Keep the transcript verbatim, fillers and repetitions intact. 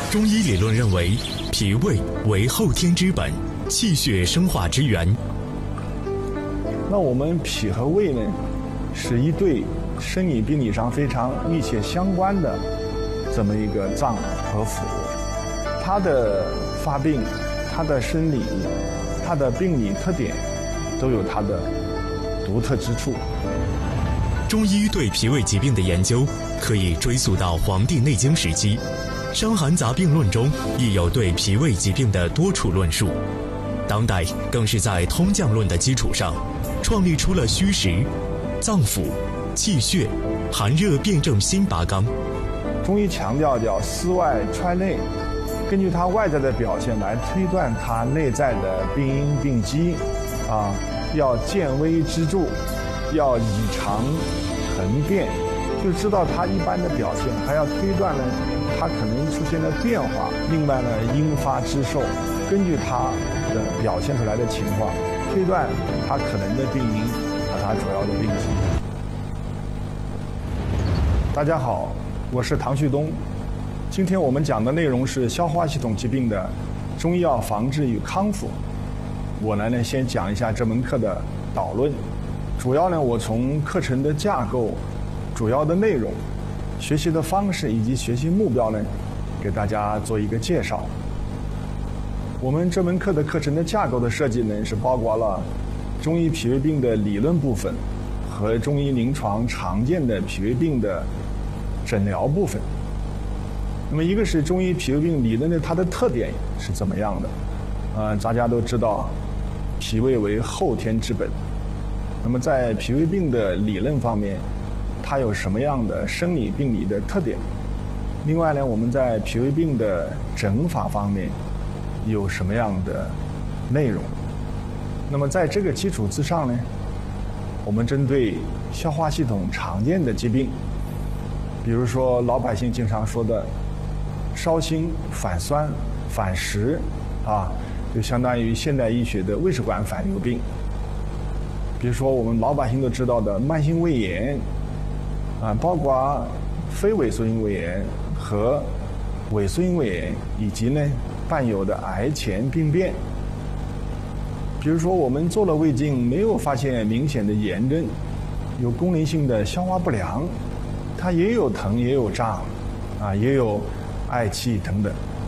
中医理论认为，脾胃为后天之本，气血生化之源。 那我们脾和胃呢，是一对生理病理上非常密切相关的这么一个脏和腑，它的发病、它的生理、它的病理特点，都有它的独特之处。 中医对脾胃疾病的研究可以追溯到《黄帝内经》时期，《伤寒杂病论》中亦有对脾胃疾病的多处论述。当代更是在通降论的基础上，创立出了虚实、脏腑、气血、寒热辩证新八纲。 中医强调叫思外揣内，根据它外在的表现来推断它内在的病因病机，啊，要见微知著，要以常恒变，就知道它一般的表现，还要推断呢它可能出现的变化。另外呢，因发之受，根据它的表现出来的情况，推断它可能的病因和它主要的病机。大家好，我是唐旭东。今天我们讲的内容是消化系统疾病的中医药防治与康复。我呢呢先讲一下这门课的导论，主要呢我从课程的架构、主要的内容、学习的方式以及学习目标呢，给大家做一个介绍。我们这门课的课程的架构的设计呢，是包括了中医脾胃病的理论部分和中医临床常见的脾胃病的诊疗部分。那么一个是中医脾胃病理论的它的特点是怎么样的？呃，大家都知道，脾胃为后天之本。那么在脾胃病的理论方面，它有什么样的生理病理的特点？另外呢，我们在脾胃病的诊法方面有什么样的内容？那么在这个基础之上呢，我们针对消化系统常见的疾病，比如说老百姓经常说的烧心、反酸、反食，啊，就相当于现代医学的胃食管反流病。比如说我们老百姓都知道的慢性胃炎，啊，包括非萎缩性胃炎和萎缩性胃炎，以及呢伴有的癌前病变。比如说我们做了胃镜，没有发现明显的炎症，有功能性的消化不良，它也有疼也有胀，啊，也有嗳气等等。